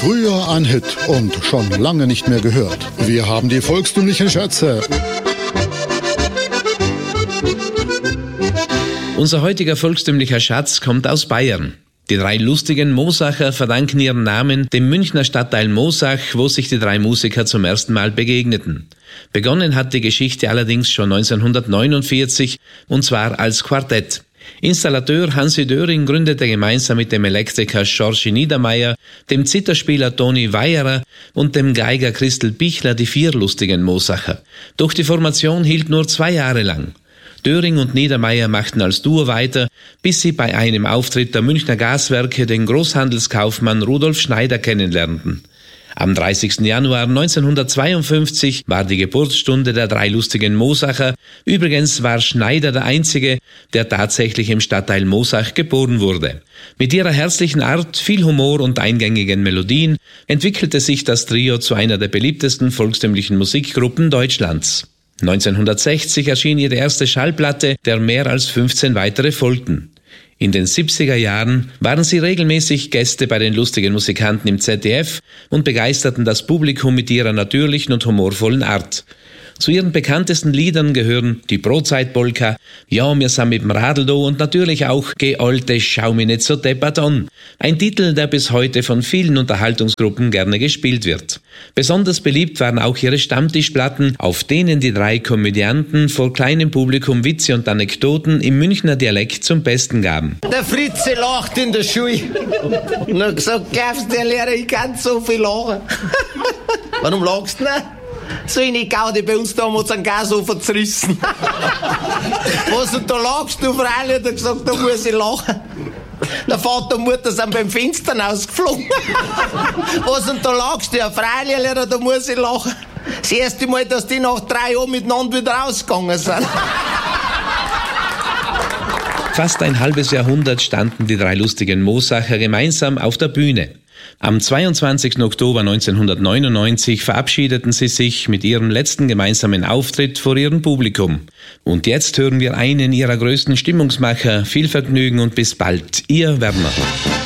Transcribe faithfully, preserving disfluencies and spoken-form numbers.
Früher ein Hit und schon lange nicht mehr gehört. Wir haben die volkstümlichen Schätze. Unser heutiger volkstümlicher Schatz kommt aus Bayern. Die drei lustigen Moosacher verdanken ihren Namen dem Münchner Stadtteil Moosach, wo sich die drei Musiker zum ersten Mal begegneten. Begonnen hat die Geschichte allerdings schon neunzehnhundertneunundvierzig, und zwar als Quartett. Installateur Hansi Döring gründete gemeinsam mit dem Elektriker Georgi Niedermeyer, dem Zitherspieler Toni Weyerer und dem Geiger Christel Bichler die vier lustigen Moosacher. Doch die Formation hielt nur zwei Jahre lang. Döring und Niedermeyer machten als Duo weiter, bis sie bei einem Auftritt der Münchner Gaswerke den Großhandelskaufmann Rudolf Schneider kennenlernten. Am dreißigsten Januar neunzehnhundertzweiundfünfzig war die Geburtsstunde der drei lustigen Moosacher. Übrigens war Schneider der Einzige, der tatsächlich im Stadtteil Moosach geboren wurde. Mit ihrer herzlichen Art, viel Humor und eingängigen Melodien entwickelte sich das Trio zu einer der beliebtesten volkstümlichen Musikgruppen Deutschlands. neunzehnhundertsechzig erschien ihre erste Schallplatte, der mehr als fünfzehn weitere folgten. In den siebziger Jahren waren sie regelmäßig Gäste bei den lustigen Musikanten im Z D F und begeisterten das Publikum mit ihrer natürlichen und humorvollen Art. Zu ihren bekanntesten Liedern gehören die Brotzeitpolka, Ja, wir sind mit dem Radl do und natürlich auch Geh Alte, schau mich nicht so deppert an. Ein Titel, der bis heute von vielen Unterhaltungsgruppen gerne gespielt wird. Besonders beliebt waren auch ihre Stammtischplatten, auf denen die drei Komödianten vor kleinem Publikum Witze und Anekdoten im Münchner Dialekt zum Besten gaben. Der Fritze lacht in der Schule und hat gesagt, glaubst du, der Lehrer, ich kann so viel lachen. Warum lachst du nicht? So eine Gaudi, bei uns damals einen Gasofen zerrissen. Was, und da lachst du, Freilich? Hat er gesagt, da muss ich lachen. Der Vater und Mutter sind beim Fenster rausgeflogen. Was, und da lachst du? Ja, Freilich, Lehrer, da muss ich lachen. Das erste Mal, dass die nach drei Jahren miteinander wieder rausgegangen sind. Fast ein halbes Jahrhundert standen die drei lustigen Moosacher gemeinsam auf der Bühne. Am zweiundzwanzigsten Oktober neunzehnhundertneunundneunzig verabschiedeten sie sich mit ihrem letzten gemeinsamen Auftritt vor ihrem Publikum. Und jetzt hören wir einen ihrer größten Stimmungsmacher. Viel Vergnügen und bis bald, Ihr Werner.